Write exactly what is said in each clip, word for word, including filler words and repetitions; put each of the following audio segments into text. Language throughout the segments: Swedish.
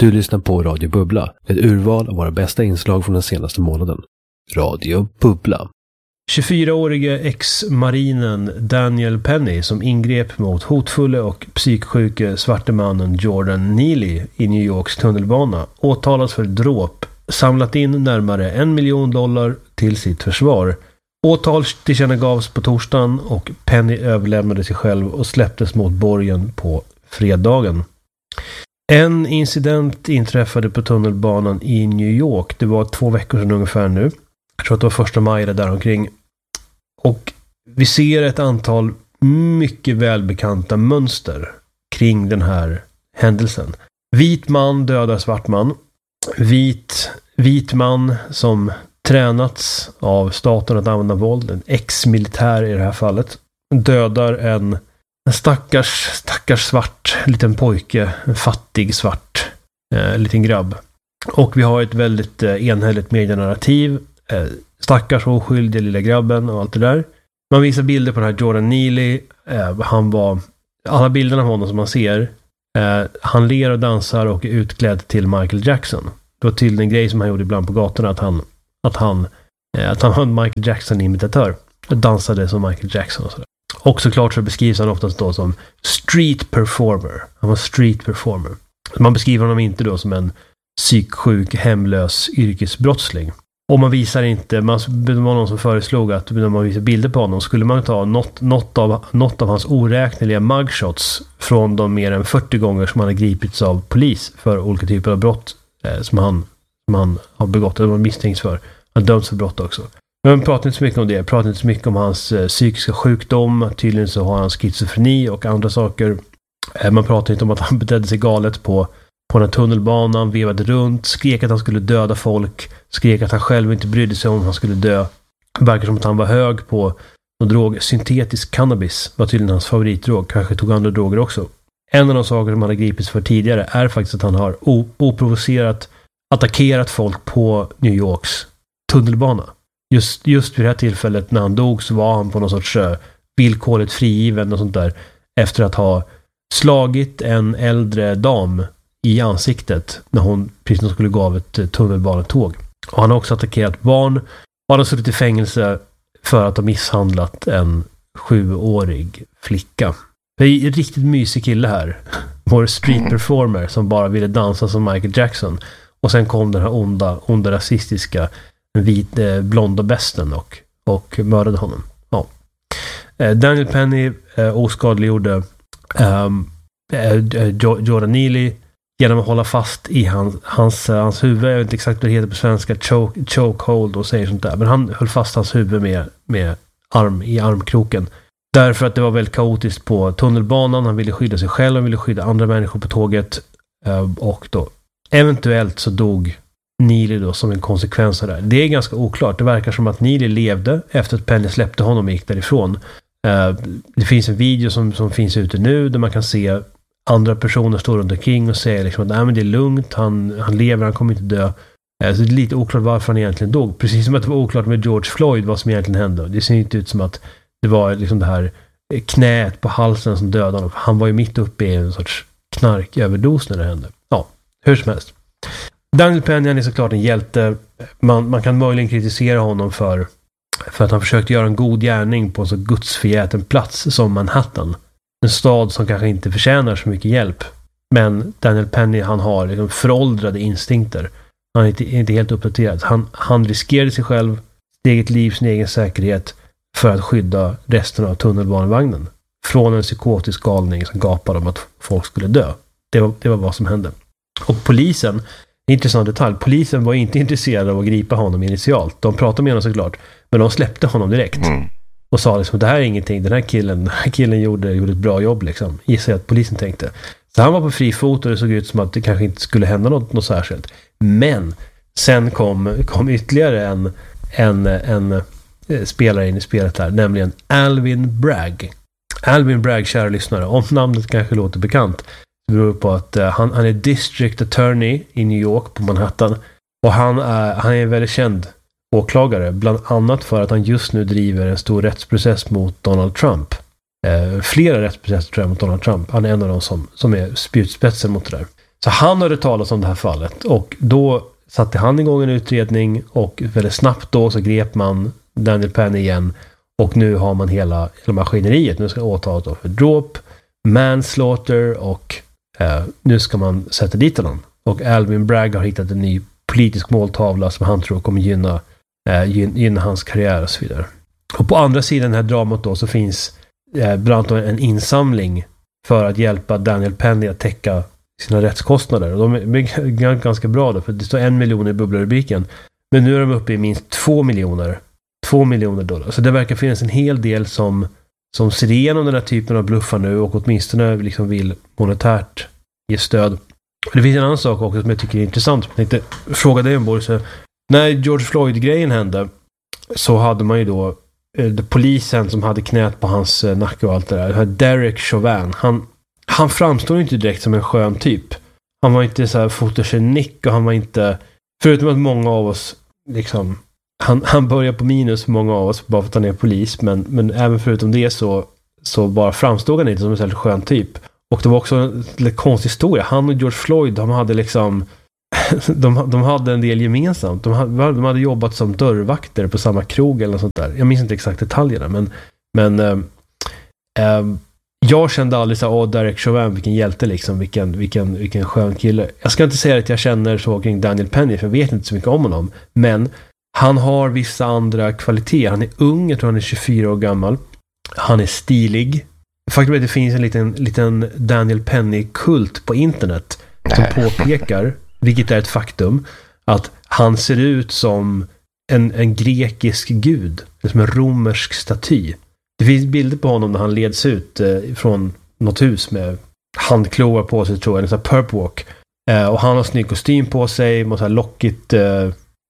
Du lyssnar på Radio Bubbla, ett urval av våra bästa inslag från den senaste månaden. Radio Bubbla. tjugofyraårige ex-marinen Daniel Penny som ingrep mot hotfulle och psyksjuke svarte mannen Jordan Neely i New Yorks tunnelbana åtalas för dråp, samlat in närmare en miljon dollar till sitt försvar. Åtal tillkännagavs på torsdagen och Penny överlämnade sig själv och släpptes mot borgen på fredagen. En incident inträffade på tunnelbanan i New York. Det var två veckor sedan ungefär nu. Jag tror att det var första maj där omkring. Och vi ser ett antal mycket välbekanta mönster kring den här händelsen. Vit man dödar svart man. Vit, vit man som tränats av staten att använda våld. En ex-militär i det här fallet. Dödar en, en stackars, stackars svart liten pojke. En fattig svart eh, liten grabb. Och vi har ett väldigt eh, enhälligt medienarrativ. Eh, stackars oskyldiga lilla grabben och allt det där. Man visar bilder på den här Jordan Neely. Eh, han var... Alla bilderna av honom som man ser. Eh, han ler och dansar och är utklädd till Michael Jackson. Det var tydligen en grej som han gjorde ibland på gatorna. Att han, att han, eh, att han var en Michael Jackson-imitatör. Dansade som Michael Jackson och sådär. Och såklart så beskrivs han oftast då som street performer. Han var street performer. Man beskriver honom inte då som en psyksjuk, hemlös yrkesbrottsling. Och man visar inte, man, det var någon som föreslog att när man visar bilder på honom skulle man ta något, något, av, något av hans oräkneliga mugshots från de mer än fyrtio gånger som han har gripits av polis för olika typer av brott eh, som, han, som han har begått eller misstänks för. Han döms för brott också. Men man pratar inte så mycket om det. Man pratar inte så mycket om hans eh, psykiska sjukdom. Tydligen så har han schizofreni och andra saker. Eh, man pratar inte om att han betedde sig galet på på den här tunnelbanan, vevade runt, skrek att han skulle döda folk, skrek att han själv inte brydde sig om han skulle dö. Verkar som att han var hög på någon drog, syntetisk cannabis var tydligen hans favoritdrog, kanske tog andra droger också. En av de saker som han har gripits för tidigare är faktiskt att han har oprovocerat attackerat folk på New Yorks tunnelbana. Just, just vid det här tillfället när han dog så var han på någon sorts uh, villkorligt frigiven och sånt där efter att ha slagit en äldre dam i ansiktet när hon precis skulle gå av ett tunnelbanetåg. Och han har också attackerat barn och han har suttit i fängelse för att ha misshandlat en sjuårig flicka. Det är en riktigt mysig kille här. Vår street performer som bara ville dansa som Michael Jackson. Och sen kom den här onda, onda rasistiska vit, eh, blonda besten och, och mördade honom. Ja. Eh, Daniel Penny eh, oskadliggjorde um, eh, Jordan Neely genom att hålla fast i hans, hans, hans huvud. Jag vet inte exakt vad det heter på svenska. Choke, chokehold och säger sånt där. Men han höll fast hans huvud med, med arm i armkroken. Därför att det var väldigt kaotiskt på tunnelbanan. Han ville skydda sig själv. Han ville skydda andra människor på tåget. Och då eventuellt så dog Neely då som en konsekvens av det. Det är ganska oklart. Det verkar som att Neely levde efter att Penny släppte honom och gick därifrån. Det finns en video som, som finns ute nu där man kan se andra personer står runt omkring och säger liksom att nej, men det är lugnt, han, han lever, han kommer inte dö. Så det är lite oklart varför han egentligen dog. Precis som att det var oklart med George Floyd vad som egentligen hände. Det ser inte ut som att det var liksom det här knät på halsen som dödade honom. Han var ju mitt uppe i en sorts knarköverdos när det hände. Ja, hur som helst. Daniel Penny är såklart en hjälte. Man, man kan möjligen kritisera honom för, för att han försökte göra en god gärning på en så gudsförgäten plats som Manhattan. En stad som kanske inte förtjänar så mycket hjälp. Men Daniel Penny, han har liksom föråldrade instinkter. Han är inte, inte helt uppdaterad. Han, han riskerade sig själv, sitt eget liv, sin egen säkerhet för att skydda resten av tunnelbanevagnen. Från en psykotisk galning som gapade om att folk skulle dö. Det var, det var vad som hände. Och polisen, intressant detalj, polisen var inte intresserade av att gripa honom initialt. De pratade med honom såklart, men de släppte honom direkt. Mm. Och sa liksom, det här är ingenting, den här killen, den här killen gjorde, gjorde ett bra jobb liksom. Gissar jag att polisen tänkte. Så han var på fri fot och det såg ut som att det kanske inte skulle hända något, något särskilt. Men sen kom, kom ytterligare en, en, en, en spelare in i spelet här, nämligen Alvin Bragg. Alvin Bragg, kära lyssnare, om namnet kanske låter bekant, det beror på att uh, han, han är district attorney i New York på Manhattan. Och han är, han är väldigt känd åklagare, bland annat för att han just nu driver en stor rättsprocess mot Donald Trump. Eh, flera rättsprocesser tror jag mot Donald Trump. Han är en av dem som, som är spjutspetsen mot det där. Så han hörde talas om det här fallet. Och då satte han igång en utredning. Och väldigt snabbt då så grep man Daniel Penny igen. Och nu har man hela, hela maskineriet. Nu ska åtalas för dråp, manslaughter och eh, nu ska man sätta dit honom. Och Alvin Bragg har hittat en ny politisk måltavla som han tror kommer gynna, eh, gynna hans karriär och så vidare. Och på andra sidan den här dramat då så finns eh, bland annat en insamling för att hjälpa Daniel Penny att täcka sina rättskostnader. Och de är ganska bra då, för det står en miljon i bubblarubriken. Men nu är de uppe i minst två miljoner. Två miljoner dollar. Så det verkar finnas en hel del som, som ser igenom den här typen av bluffar nu och åtminstone liksom vill monetärt ge stöd. Och det finns en annan sak också som jag tycker är intressant. Jag tänkte fråga dig om Boris. När George Floyd-grejen hände så hade man ju då eh, polisen som hade knät på hans eh, nacke och allt det där. Derek Chauvin. Han, han framstår ju inte direkt som en skön typ. Han var inte så här fotogenik och han var inte... Förutom att många av oss liksom... Han, han börjar på minus för många av oss bara för att han är polis. Men, men även förutom det så, så bara framstod han inte som en särskilt skön typ. Och det var också en lite konstig historia. Han och George Floyd, de hade liksom... De, de hade en del gemensamt. De hade, de hade jobbat som dörrvakter på samma krog eller något sånt där. Jag minns inte exakt detaljerna. Men, men äh, äh, jag kände aldrig så åh, Derek Chauvin, vilken hjälte liksom. Vilken, vilken, vilken skön kille. Jag ska inte säga att jag känner så kring Daniel Penny, för jag vet inte så mycket om honom. Men han har vissa andra kvaliteter. Han är ung, jag tror han är tjugofyra år gammal. Han är stilig. Faktum är att det finns en liten, liten Daniel Penny-kult på internet som påpekar, vilket är ett faktum, att han ser ut som en, en grekisk gud. Som en romersk staty. Det finns bilder på honom när han leds ut eh, från något hus med handklovar på sig, tror jag. En sån här perpwalk. Eh, och han har snygg kostym på sig, med så här lockigt eh,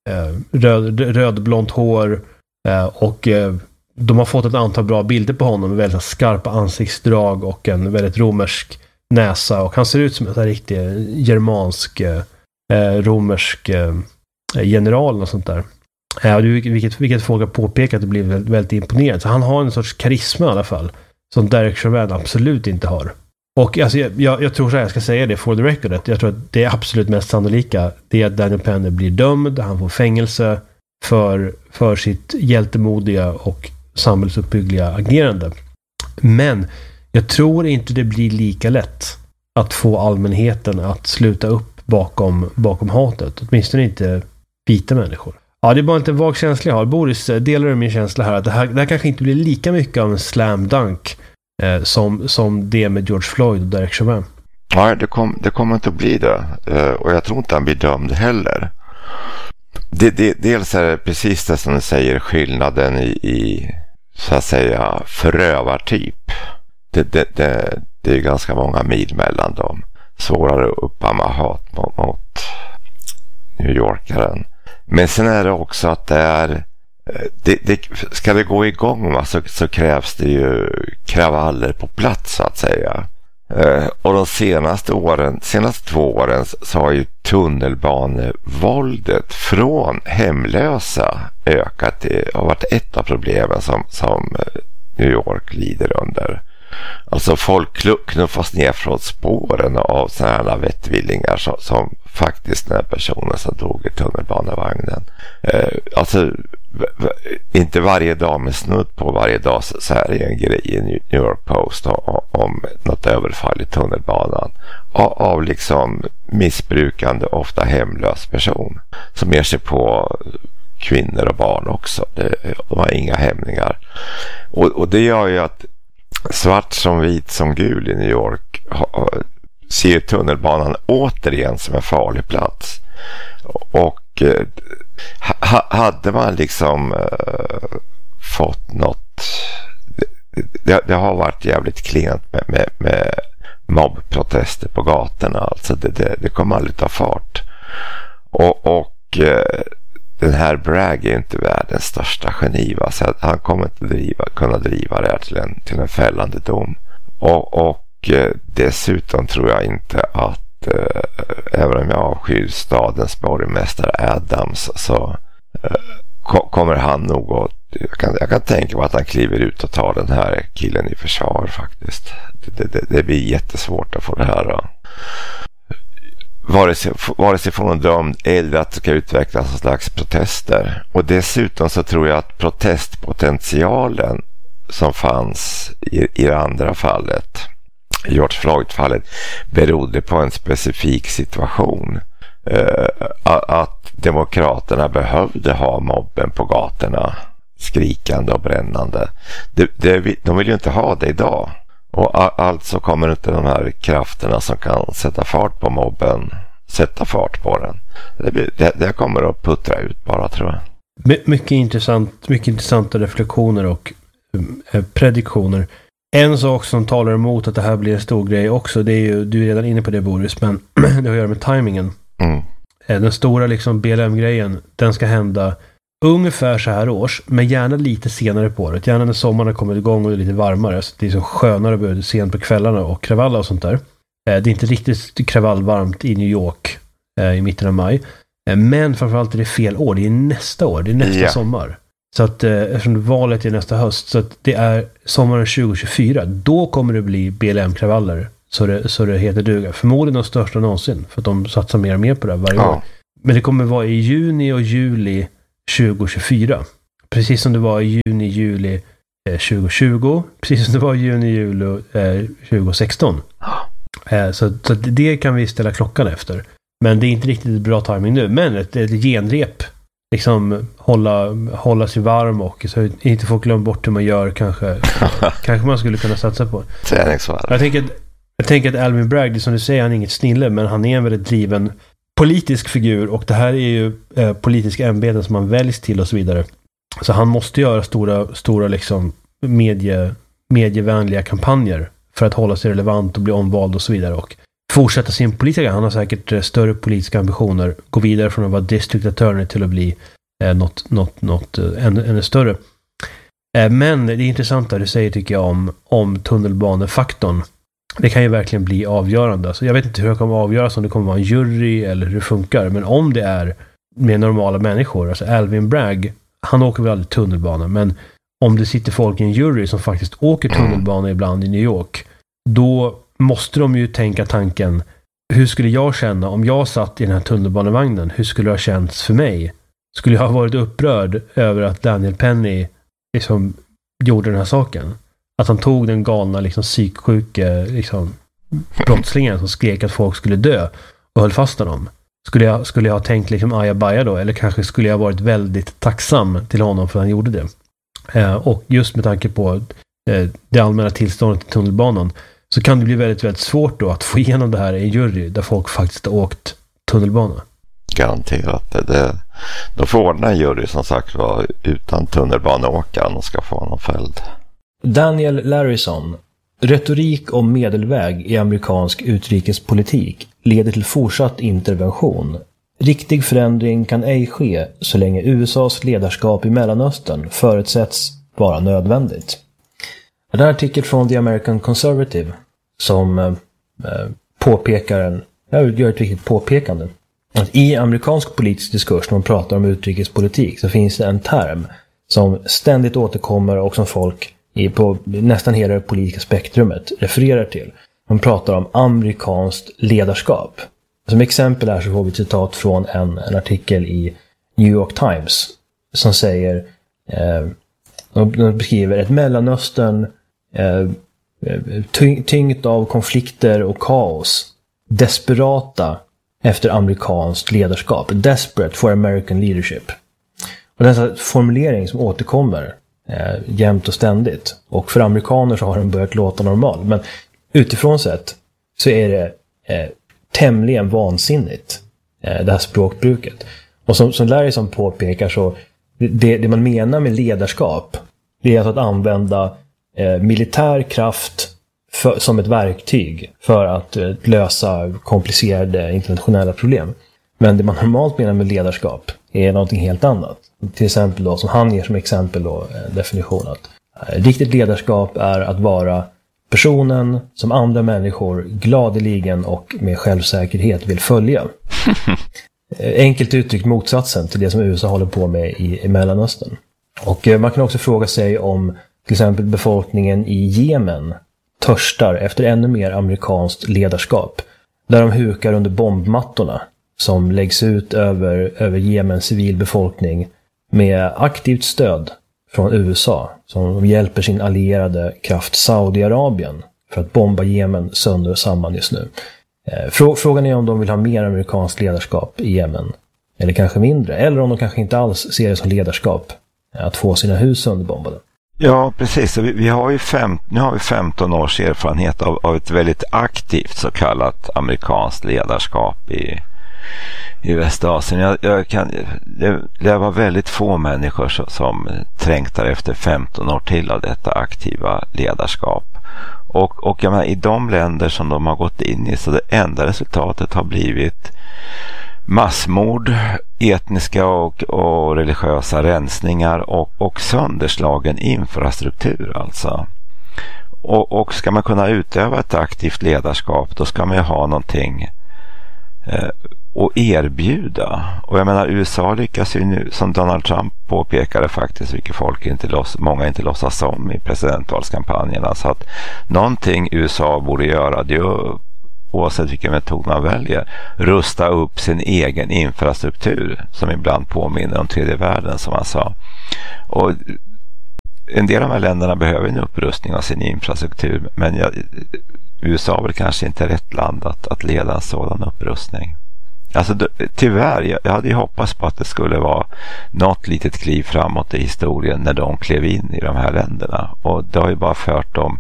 röd, rödblont hår. Eh, och eh, de har fått ett antal bra bilder på honom med väldigt skarpa ansiktsdrag och en väldigt romersk näsa. Och han ser ut som en riktig germansk eh, romersk eh, general och sånt där. Ja, vilket, vilket folk har påpekat att det blir väldigt, väldigt imponerande. Så han har en sorts karisma i alla fall. Som Derek Chauvin absolut inte har. Och alltså, jag, jag tror så här, jag ska säga det for the record. Jag tror att det är absolut mest sannolika. Det är att Daniel Penny blir dömd. Han får fängelse för, för sitt hjältemodiga och samhällsuppbyggliga agerande. Men jag tror inte det blir lika lätt att få allmänheten att sluta upp bakom, bakom hatet. Åtminstone inte vita människor. Ja, det är bara inte en vag känsla jag har. Boris, delar du min känsla här att det här, det här kanske inte blir lika mycket av en slam dunk eh, som, som det med George Floyd och Derek Chauvin? Ja, det, kom, det kommer inte att bli det. Uh, och jag tror inte han blir dömd heller. Det, det, dels är det precis det som du säger, skillnaden i, i så att säga förövartyp. Det, det, det, det är ganska många mil mellan dem. Svårare att uppamma hat mot, mot New Yorkaren. Men sen är det också att det är det, det, ska det gå igång så, så krävs det ju kravaller på plats så att säga. Eh, och de senaste åren, senaste två åren så har ju tunnelbanevåldet från hemlösa ökat. Det har varit ett av problemen som, som New York lider under. Alltså folk knuffas ner från spåren av sådana här vettvillingar som, som faktiskt den personen som dog i tunnelbanevagnen. Eh, alltså v- v- inte varje dag men snudd på varje dag så, så här är en grej i New York Post om, om något överfall i tunnelbanan av, av liksom missbrukande, ofta hemlös person som ger sig på kvinnor och barn också. Det, de har inga hämningar. Och, och det gör ju att svart som vit som gul i New York ha, ser tunnelbanan återigen som en farlig plats. Och eh, ha, hade man liksom eh, fått något, det, det har varit jävligt klent med, med, med mobbprotester på gatorna. Alltså det, det, det kommer aldrig ta fart. Och, och eh, den här Bragg är inte världens största geni, va? Så han kommer inte driva, kunna driva det här till en, till en fällande dom. Och, och eh, dessutom tror jag inte att eh, även om jag avskyr stadens borgmästare Adams så eh, ko- kommer han nog att jag kan, jag kan tänka mig att han kliver ut och tar den här killen i försvar faktiskt. Det, det, det blir jättesvårt att få det här då. vare sig, vare sig får någon dömd eller att det ska utvecklas en slags protester. Och dessutom så tror jag att protestpotentialen som fanns i, i det andra fallet, i George Floyd-fallet, berodde på en specifik situation. Uh, att demokraterna behövde ha mobben på gatorna skrikande och brännande. Det, det, de vill ju inte ha det idag. Och alltså kommer inte de här krafterna som kan sätta fart på mobben sätta fart på den. Det, det, det kommer att puttra ut bara, tror jag. My, mycket intressant, mycket intressanta reflektioner och eh, prediktioner. En sak som talar emot att det här blir en stor grej också, det är ju, du är redan inne på det, Boris, men det har att göra med timingen. Mm. Den stora liksom B L M-grejen, den ska hända ungefär så här års, men gärna lite senare på året. Gärna när sommaren har kommit igång och det är lite varmare, så det är så skönare att börja sent på kvällarna och kravalla och sånt där. Det är inte riktigt kravallvarmt i New York i mitten av maj. Men framförallt är det fel år. Det är nästa år, det är nästa yeah. sommar. Så att eftersom valet är nästa höst, så att det är sommaren tjugo tjugofyra, då kommer det bli B L M-kravaller. Så det, så det heter duga. Förmodligen de största någonsin, för att de satsar mer och mer på det varje ja. år. Men det kommer vara i juni och juli tjugo tjugofyra. Precis som det var i juni, juli eh, tjugo tjugo. Precis som det var i juni, juli eh, tjugo sexton. Eh, så, så det kan vi ställa klockan efter. Men det är inte riktigt bra timing nu. Men ett, ett genrep. Liksom hålla, hålla sig varm och så inte få glömma bort hur man gör. Kanske, kanske man skulle kunna satsa på. Jag tänker att Jag tänker att Alvin Bragg, det som du säger, han är inget snille, men han är en väldigt driven politisk figur, och det här är ju eh, politiska ämbeten som han väljs till och så vidare. Så han måste göra stora, stora liksom medie, medievänliga kampanjer för att hålla sig relevant och bli omvald och så vidare, och fortsätta sin politiska. Han har säkert eh, större politiska ambitioner, gå vidare från att vara district attorney till att bli eh, något, något, något eh, ännu, ännu större. Eh, men det är intressant det du säger, tycker jag, om, om tunnelbanefaktorn. Det kan ju verkligen bli avgörande. Så jag vet inte hur det kommer att avgöras, om det kommer att vara en jury eller hur det funkar. Men om det är med normala människor, alltså Alvin Bragg, han åker väl aldrig tunnelbana, men om det sitter folk i en jury som faktiskt åker tunnelbana ibland i New York, då måste de ju tänka tanken, hur skulle jag känna om jag satt i den här tunnelbanevagnen? Hur skulle det ha känts för mig? Skulle jag ha varit upprörd över att Daniel Penny liksom gjorde den här saken? Att han tog den galna liksom, psyksjuka liksom, brottslingen som skrek att folk skulle dö och höll fast honom. Skulle jag, skulle jag ha tänkt liksom ajabaja då? Eller kanske skulle jag ha varit väldigt tacksam till honom för att han gjorde det. Eh, och just med tanke på eh, det allmänna tillståndet i tunnelbanan, så kan det bli väldigt, väldigt svårt då att få igenom det här i en jury där folk faktiskt har åkt tunnelbana. Garanterat. Det, det, de får ordna en jury som sagt var utan tunnelbaneåkaren och ska få honom fälld. Daniel Larison. Retorik om medelväg i amerikansk utrikespolitik leder till fortsatt intervention. Riktig förändring kan ej ske så länge U S A:s ledarskap i Mellanöstern förutsätts vara nödvändigt. Det här är en artikel från The American Conservative som eh, påpekar en, jag gör ett viktigt påpekande. Att i amerikansk politisk diskurs, när man pratar om utrikespolitik, så finns det en term som ständigt återkommer och som folk i på nästan hela det politiska spektrumet refererar till. Man pratar om amerikanskt ledarskap. Som exempel här så får vi ett citat från en, en artikel i New York Times som säger, eh, de beskriver ett Mellanöstern eh, ty- tyngt av konflikter och kaos, desperata efter amerikanskt ledarskap, desperate for American leadership. Och den här formulering som återkommer eh, jämt och ständigt, och för amerikaner så har den börjat låta normal, men utifrån sett så är det eh, tämligen vansinnigt, eh, det här språkbruket. Och som, som Larry som påpekar, så det, det man menar med ledarskap, det är alltså att använda eh, militär kraft för, som ett verktyg för att eh, lösa komplicerade internationella problem. Men det man normalt menar med ledarskap är någonting helt annat. Till exempel då, som han ger som exempel då, en definition att eh, riktigt ledarskap är att vara personen som andra människor gladeligen och med självsäkerhet vill följa. Enkelt uttryckt motsatsen till det som U S A håller på med i, i Mellanöstern. Och eh, man kan också fråga sig om till exempel befolkningen i Jemen törstar efter ännu mer amerikanskt ledarskap. Där de hukar under bombmattorna som läggs ut över, över Jemens civilbefolkning med aktivt stöd från U S A som hjälper sin allierade kraft Saudiarabien för att bomba Jemen sönder och samman just nu. Frågan är om de vill ha mer amerikanskt ledarskap i Jemen. Eller kanske mindre. Eller om de kanske inte alls ser det som ledarskap att få sina hus sönderbombade. Ja, precis. Vi, vi har ju fem, nu har vi femton års erfarenhet av, av ett väldigt aktivt så kallat amerikanskt ledarskap i, i Västasien. Jag, jag kan, det, det var väldigt få människor som, som trängtar efter femton år till av detta aktiva ledarskap. Och, och jag menar, i de länder som de har gått in i så det enda resultatet har blivit massmord, etniska och, och religiösa rensningar och, och sönderslagen infrastruktur alltså. Och, och ska man kunna utöva ett aktivt ledarskap då ska man ju ha någonting eh, att erbjuda. Och jag menar U S A lyckas ju nu, som Donald Trump påpekade faktiskt, vilket folk inte loss, många inte låtsas om i presidentvalskampanjerna. Så att någonting U S A borde göra det är, oavsett vilken metod man väljer, rusta upp sin egen infrastruktur som ibland påminner om tredje världen som man sa. Och en del av de här länderna behöver en upprustning av sin infrastruktur, men jag, U S A är väl kanske inte rätt land att, att leda en sådan upprustning. Alltså tyvärr, jag, jag hade ju hoppats på att det skulle vara något litet kliv framåt i historien när de klev in i de här länderna, och det har ju bara fört dem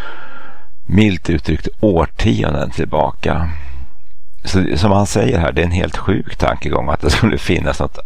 milt uttryckt årtionden tillbaka. Så som han säger här, det är en helt sjuk tankegång att det skulle finnas något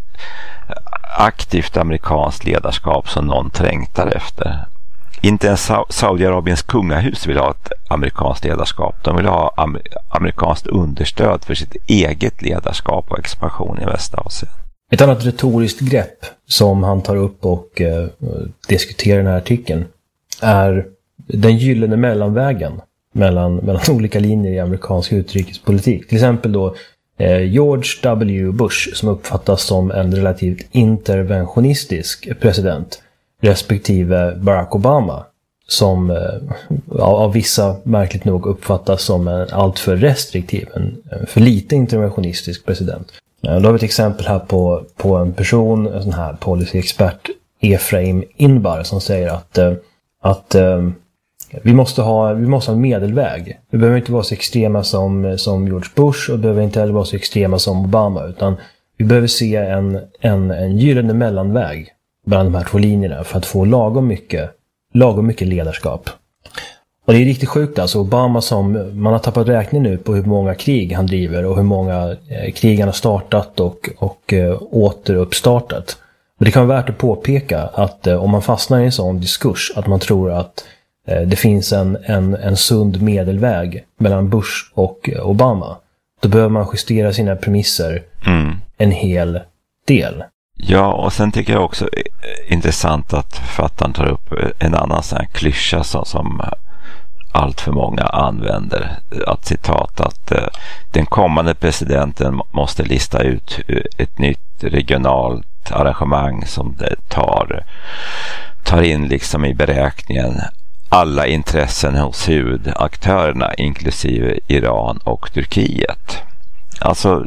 aktivt amerikanskt ledarskap som någon trängtar efter. Inte ens Sa- Saudiarabiens kungahus vill ha ett amerikanskt ledarskap. De vill ha amer- amerikanskt understöd för sitt eget ledarskap och expansion i Västasien. Ett annat retoriskt grepp som han tar upp och eh, diskuterar i den här artikeln är den gyllene mellanvägen mellan, mellan olika linjer i amerikansk utrikespolitik. Till exempel då eh, George W. Bush som uppfattas som en relativt interventionistisk president, respektive Barack Obama som eh, av vissa märkligt nog uppfattas som en alltför restriktiv, en, en för lite interventionistisk president. Eh, då har vi ett exempel här på, på en person, en sån här policyexpert, Efraim Inbar, som säger att, eh, att eh, Vi måste, ha, vi måste ha en medelväg. Vi behöver inte vara så extrema som, som George Bush och behöver inte heller vara så extrema som Obama, utan vi behöver se en, en, en gyllene mellanväg bland de här två linjerna för att få lagom mycket, lagom mycket ledarskap. Och det är riktigt sjukt alltså. Obama, som man har tappat räkning nu på hur många krig han driver och hur många eh, krig han har startat och, och eh, återuppstartat. Men det kan vara värt att påpeka att eh, om man fastnar i en sån diskurs att man tror att det finns en, en, en sund medelväg mellan Bush och Obama, då behöver man justera sina premisser mm. en hel del. Ja, och sen tycker jag också intressant att författaren tar upp en annan sån här klyscha som, som allt för många använder. Att citat att eh, den kommande presidenten måste lista ut ett nytt regionalt arrangemang som det tar, tar in liksom i beräkningen alla intressen hos huvudaktörerna inklusive Iran och Turkiet. Alltså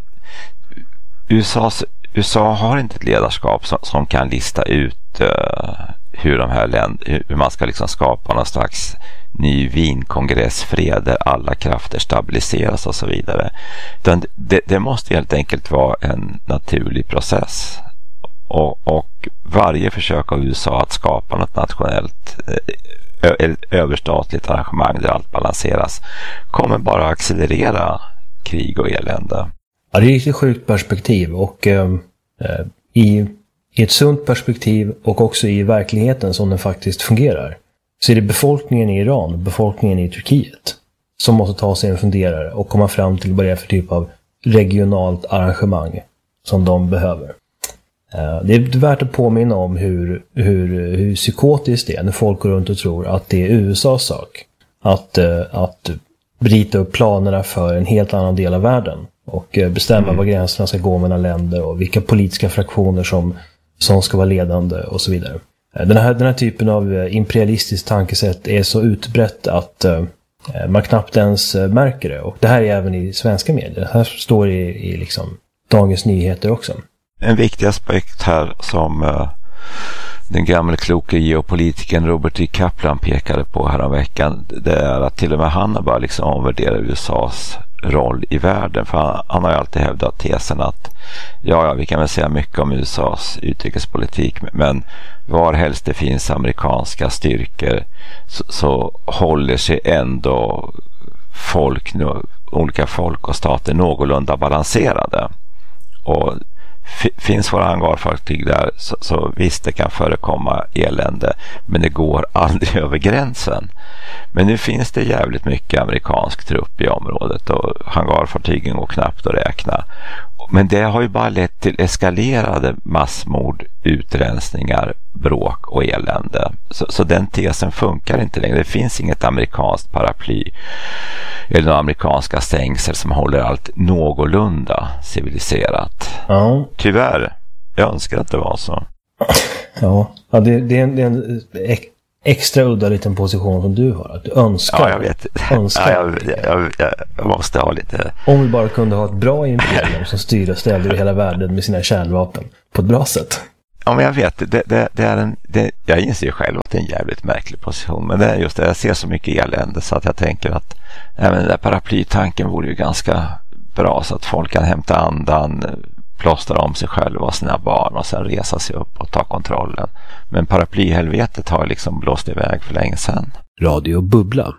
U S A, U S A har inte ett ledarskap som, som kan lista ut uh, hur de här länder, hur man ska liksom skapa någon slags ny Wienkongressfred där alla krafter stabiliseras och så vidare. Utan det, det måste helt enkelt vara en naturlig process. Och, och varje försök av U S A att skapa något nationellt ö, överstatligt arrangemang där allt balanseras kommer bara accelerera krig och elände. Ja, det är ett riktigt sjukt perspektiv, och eh, i, i ett sunt perspektiv och också i verkligheten som den faktiskt fungerar, så är det befolkningen i Iran och befolkningen i Turkiet som måste ta sig en funderare och komma fram till vad det är för typ av regionalt arrangemang som de behöver. Det är värt att påminna om hur, hur, hur psykotiskt det är när folk går runt och tror att det är U S A:s sak att, att bryta upp planerna för en helt annan del av världen och bestämma mm. var gränserna ska gå mellan länder och vilka politiska fraktioner som, som ska vara ledande och så vidare. Den här, den här typen av imperialistiskt tankesätt är så utbrett att, eh, man knappt ens eh, märker det. Och det här är även i svenska medier. Det här står i, i liksom Dagens Nyheter också. En viktig aspekt här som uh, den gamla kloka geopolitikern Robert E. Kaplan pekade på häromveckan, det är att till och med han har bara liksom omvärderat U S A:s roll i världen. För han, han har ju alltid hävdat tesen att ja, ja, vi kan väl säga mycket om U S A:s utrikespolitik, men var helst det finns amerikanska styrkor så, så håller sig ändå folk, olika folk och stater någorlunda balanserade. Och f- finns våra hangarfartyg där så, så visst, det kan förekomma elände, men det går aldrig över gränsen. Men nu finns det jävligt mycket amerikansk trupp i området och hangarfartygen går knappt att räkna. Men det har ju bara lett till eskalerade massmord, utrensningar, bråk och elände. Så, så den tesen funkar inte längre. Det finns inget amerikanskt paraply eller några amerikanska stängsel som håller allt någorlunda civiliserat. Ja. Tyvärr. Jag önskar att det var så. Ja, ja det, det, är en, det är en extra udda liten position som du har. Att du önskar. Ja, jag vet. Önskar. Ja, jag, jag, jag, jag måste ha lite... Om vi bara kunde ha ett bra imperium som styr och ställer i hela världen med sina kärnvapen på ett bra sätt. Ja, men jag vet. Det, det, det är en, det, jag inser ju själv att det är en jävligt märklig position. Men det är just det, jag ser så mycket elände så att jag tänker att även den där paraplytanken vore ju ganska bra så att folk kan hämta andan, plåstra om sig själva och sina barn och sen resa sig upp och ta kontrollen. Men paraplyhelvetet har liksom blåst iväg för länge sedan. Radio Bubbla.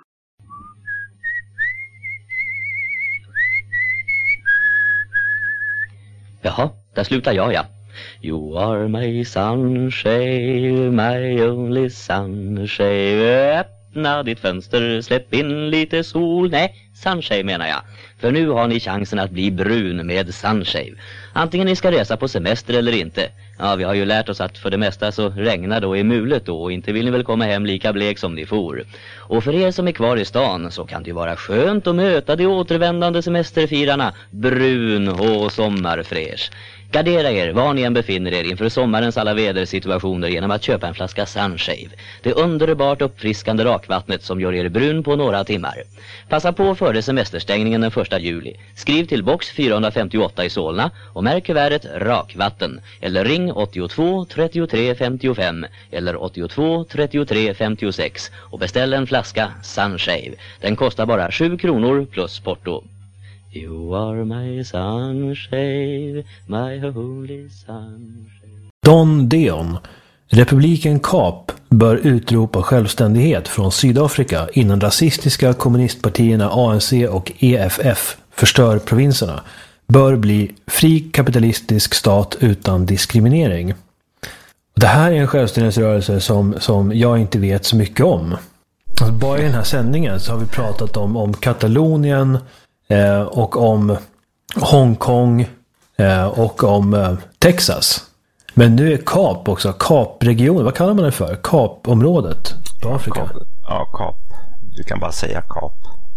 Jaha, där slutar jag, ja. You are my sunshine, my only sunshine. Öppna ditt fönster, släpp in lite sol. Nej, sunshine menar jag. För nu har ni chansen att bli brun med sunshine. Antingen ni ska resa på semester eller inte. Ja, vi har ju lärt oss att för det mesta så regnar då i mulet då. Och inte vill ni väl komma hem lika blek som ni for. Och för er som är kvar i stan så kan det ju vara skönt att möta de återvändande semesterfirarna. Brun och sommarfräsch. Gardera er var ni än befinner er inför sommarens alla vädersituationer genom att köpa en flaska Sunshave. Det underbart uppfriskande rakvattnet som gör er brun på några timmar. Passa på före semesterstängningen den första juli. Skriv till box fyrahundrafemtioåtta i Solna och märk kuvertet rakvatten. Eller ring åttiotvå trettiotre femtiofem eller åttiotvå trettiotre femtiosex och beställ en flaska Sunshave. Den kostar bara sju kronor plus porto. You are my sunshine, my holy sunshine. Don Deon. Republiken Kap bör utropa självständighet från Sydafrika innan rasistiska kommunistpartierna A N C och E F F förstör provinserna. Bör bli fri kapitalistisk stat utan diskriminering. Det här är en självständighetsrörelse som, som jag inte vet så mycket om. Alltså bara i den här sändningen så har vi pratat om, om Katalonien eh, och om Hongkong eh, och om eh, Texas. Men nu är Kap också, Kapregion, vad kallar man det för? Kapområdet på Afrika. Kap. Ja, Kap. Du kan bara säga Kap.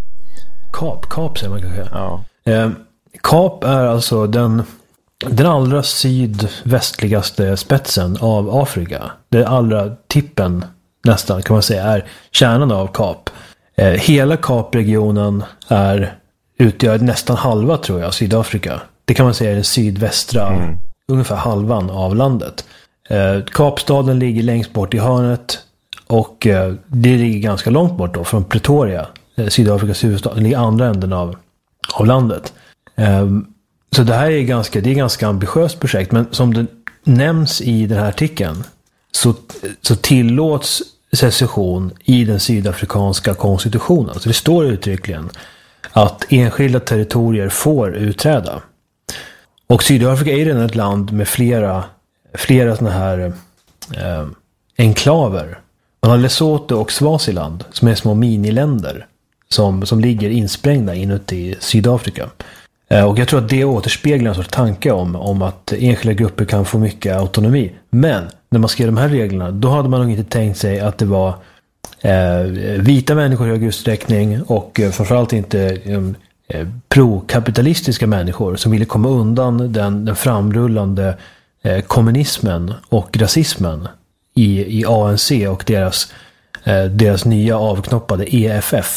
Kap, Kap säger man kanske. Ja. Eh, Kap är alltså den, den allra sydvästligaste spetsen av Afrika. Den allra tippen nästan kan man säga är kärnan av Kap. Eh, hela Kapregionen är utgör nästan halva tror jag Sydafrika. Det kan man säga är den sydvästra mm. ungefär halvan av landet. Eh, Kapstaden ligger längst bort i hörnet och eh, det ligger ganska långt bort då från Pretoria, eh, Sydafrikas huvudstad. Det ligger andra änden av, av landet. Eh, så det här är ganska, det är ganska ambitiöst projekt, men som det nämns i den här artikeln så, så tillåts secession i den sydafrikanska konstitutionen. Så det står uttryckligen att enskilda territorier får utträda. Och Sydafrika är redan ett land med flera, flera såna här eh, enklaver. Man har Lesotho och Swaziland som är små miniländer som, som ligger insprängda inuti Sydafrika. Eh, och jag tror att det återspeglar en sorts tanke om, om att enskilda grupper kan få mycket autonomi. Men när man skrev de här reglerna, då hade man nog inte tänkt sig att det var eh, vita människor i hög utsträckning och eh, framförallt inte eh, pro-kapitalistiska människor som ville komma undan den, den framrullande eh, kommunismen och rasismen i, i A N C och deras, eh, deras nya avknoppade E F F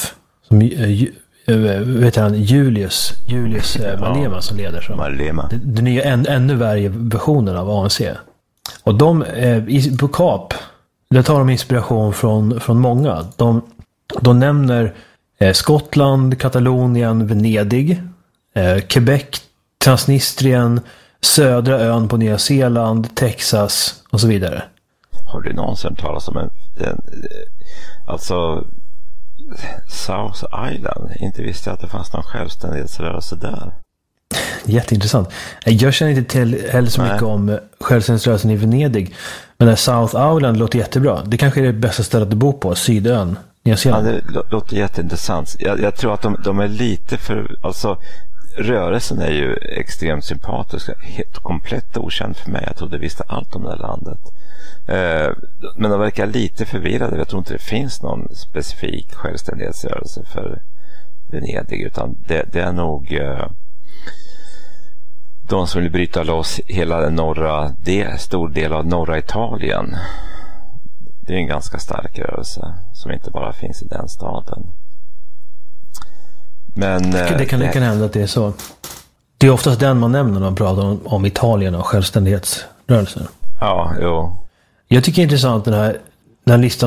Som, äh, vet han, Julius, Julius äh, Malema ja, som leder. Som, Malema. Den, den nya än, ännu värre versionen av A N C. Och de, eh, i, på C A P, där tar de inspiration från, från många. De, de nämner eh, Skottland, Katalonien, Venedig, eh, Quebec, Transnistrien, södra ön på Nya Zeeland, Texas och så vidare. Har du någonsin talat om en, en alltså South Island? Inte visste jag att det fanns någon självständighetsrörelse där. Jätteintressant. Jag känner inte till heller så mycket Nej. om självständighetsrörelsen i Venedig. Men South Island låter jättebra. Det kanske är det bästa stället att bo på, Sydön, Nya Zeeland. Ja, det låter jätteintressant. Jag, jag tror att de, de är lite för, alltså rörelsen är ju extremt sympatisk, helt komplett okänd för mig. Jag trodde jag visste allt om det här landet. Eh, men de verkar lite förvirrade. Jag tror inte det finns någon specifik självständighetsrörelse för Venedig, utan det, det är nog eh, de som vill bryta loss hela den norra, det stor del av norra Italien. Det är en ganska stark rörelse som inte bara finns i den staden. Men det, det, kan, det kan hända att det är så. Det är oftast den man nämner när man pratar om, om Italien och självständighetsrörelser. Ja, jo. Jag tycker det är intressant den här, den här listan